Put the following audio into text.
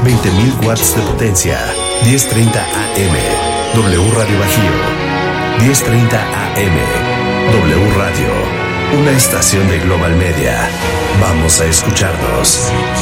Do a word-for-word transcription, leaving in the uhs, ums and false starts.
veinte mil watts de potencia. diez treinta A M. W Radio Bajío. diez treinta A M. W Radio. Una estación de Global Media. Vamos a escucharnos.